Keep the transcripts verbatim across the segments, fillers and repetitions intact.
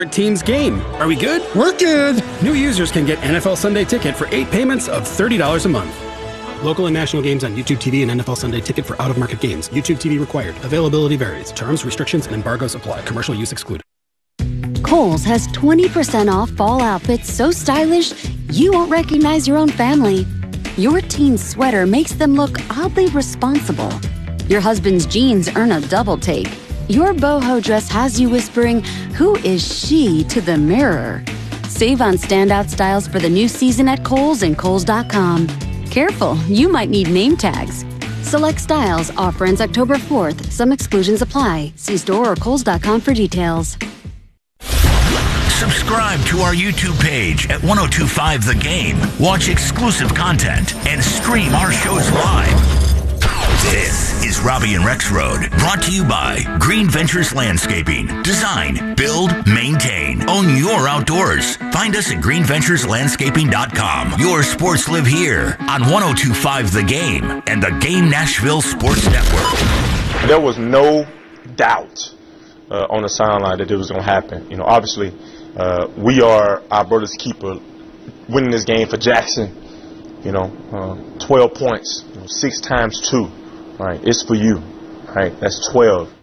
Team's game. Are we good? We're good. New users can get N F L Sunday Ticket for eight payments of thirty dollars a month. Local and national games on YouTube T V and N F L Sunday Ticket for out-of-market games. YouTube T V required. Availability varies. Terms, restrictions, and embargoes apply. Commercial use excluded. Kohl's has twenty percent off fall outfits so stylish you won't recognize your own family. Your teen's sweater makes them look oddly responsible. Your husband's jeans earn a double take. Your boho dress has you whispering, "Who is she?" to the mirror. Save on standout styles for the new season at Kohl's and Kohl's dot com. Careful, you might need name tags. Select styles, offer ends October fourth. Some exclusions apply. See store or Kohl's dot com for details. Subscribe to our YouTube page at ten twenty-five The Game. Watch exclusive content and stream our shows live. This is Robbie and Rex Road, brought to you by Green Ventures Landscaping. Design, build, maintain, own your outdoors. Find us at green ventures landscaping dot com. Your sports live here on ten twenty-five The Game and the Game Nashville Sports Network. There was no doubt uh, on the sideline that it was going to happen. You know, obviously, uh, we are our brother's keeper, winning this game for Jackson. You know, uh, twelve points, you know, six times two. Right, it's for you. Right, that's twelve.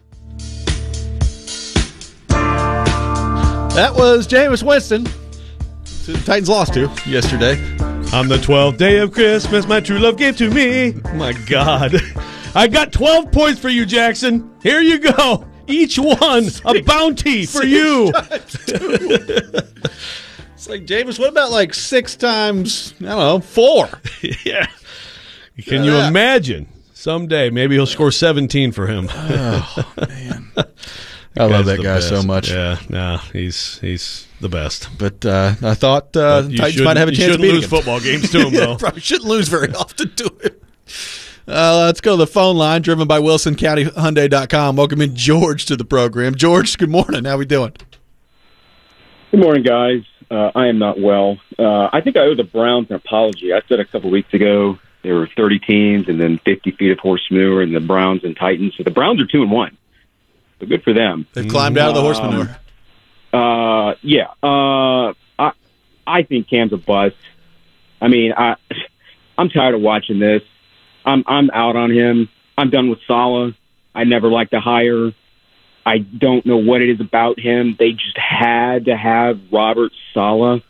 That was Jameis Winston. The Titans lost to yesterday. On the twelfth day of Christmas, my true love gave to me. My God. I got twelve points for you, Jackson. Here you go. Each one a bounty for you. It's like, Jameis, what about like six times, I don't know, four? Yeah. Can you that. imagine? Someday, maybe he'll score seventeen for him. Oh, man. I love that guy best. so much. Yeah, no, he's he's the best. But uh, I thought uh, the Titans might have a chance to beat lose him. football games to him, though. Probably shouldn't lose very often to him. Uh, let's go to the phone line, driven by Wilson County Hyundai dot com. Welcome in George to the program. George, good morning. How we doing? Good morning, guys. Uh, I am not well. Uh, I think I owe the Browns an apology. I said a couple weeks ago there were thirty teams and then fifty feet of horse manure, and the Browns and Titans. So the Browns are two and one. So good for them. They've climbed out of the horse manure. Um, uh, yeah. Uh, I I think Cam's a bust. I mean, I I'm tired of watching this. I'm I'm out on him. I'm done with Saleh. I never liked the hire. I don't know what it is about him. They just had to have Robert Saleh.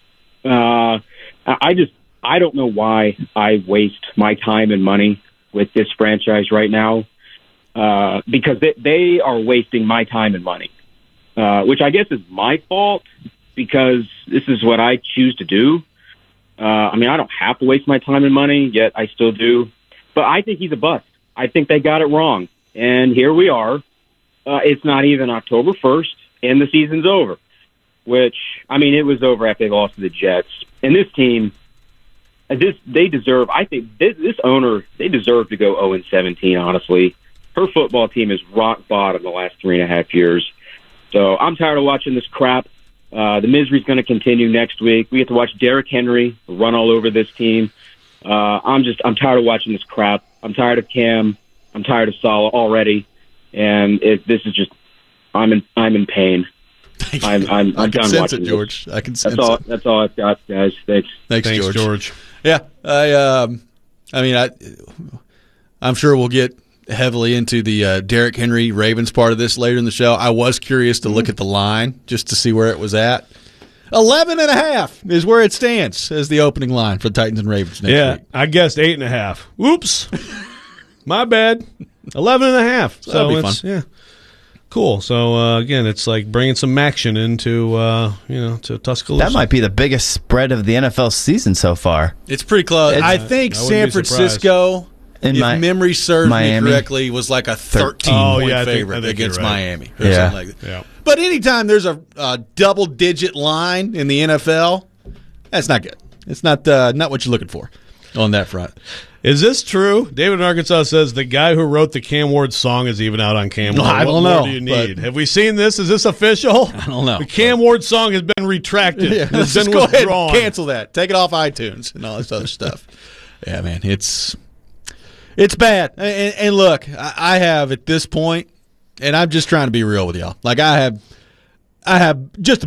Uh, I just I don't know why I waste my time and money with this franchise right now, uh, because they, they are wasting my time and money, uh, which I guess is my fault because this is what I choose to do. Uh, I mean, I don't have to waste my time and money, yet I still do. But I think he's a bust. I think they got it wrong. And here we are. Uh, it's not even October first, and the season's over, which, I mean, it was over after they lost to the Jets. And this team, this they deserve, I think, this, this owner, they deserve to go oh and seventeen, honestly. Her football team is rock bottom the last three and a half years. So I'm tired of watching this crap. Uh, the misery's going to continue next week. We get to watch Derrick Henry run all over this team. Uh, I'm just, I'm tired of watching this crap. I'm tired of Cam. I'm tired of Saleh already. And it, this is just, I'm in, I'm in pain. I'm, I'm, I'm done watching it, George. This. I can sense that's all, it. That's all I've got, guys. Thanks. Thanks, Thanks George. George. Yeah, I, um, I mean, I, I'm sure we'll get heavily into the uh, Derrick Henry Ravens part of this later in the show. I was curious to look at the line just to see where it was at. Eleven and a half is where it stands as the opening line for the Titans and Ravens next yeah, week. I guessed eight and a half. Oops. My bad. Eleven and a half. So that'll be it's, fun. Yeah. Cool. So, uh, again, it's like bringing some action into, uh, you know, to Tuscaloosa. That might be the biggest spread of the N F L season so far. It's pretty close. It's, I think I wouldn't San be Francisco, In if my- memory serves Miami. me correctly, was like a thirteen Oh, point yeah, I think- favorite I think against you're right. Miami. Or Yeah. something like that. Yeah. But anytime there's a, a double-digit line in the N F L, that's not good. It's not uh, not what you're looking for on that front. Is this true? David in Arkansas says the guy who wrote the Cam Ward song is even out on Cam Ward. I don't what know, more do you need? but- Have we seen this? Is this official? I don't know. The Cam Ward song has been retracted. Yeah, It's let's been just go ahead withdrawn. and cancel that. Take it off iTunes and all this other stuff. Yeah, man, it's it's bad. And, and look, I, I have at this point, and I'm just trying to be real with y'all. Like I have, I have just